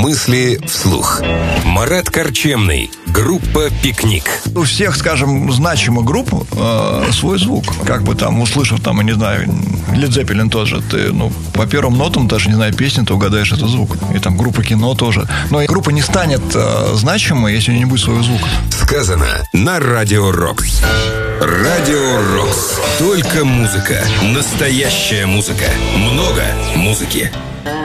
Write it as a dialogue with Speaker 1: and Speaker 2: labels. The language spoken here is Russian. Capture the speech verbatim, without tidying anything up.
Speaker 1: Мысли вслух. Марат Корчемный. Группа «Пикник».
Speaker 2: У всех, скажем, значимых групп э, свой звук. Как бы там, услышав, там, я не знаю, Led Zeppelin тот же, ты, ну, по первым нотам, даже, не знаю, песни, ты угадаешь этот звук. И там группа «Кино» тоже. Но группа не станет э, значимой, если у нее не будет своего звука.
Speaker 1: Сказано на Радио Рокс. Радио Рокс. Только музыка. Настоящая музыка. Много музыки.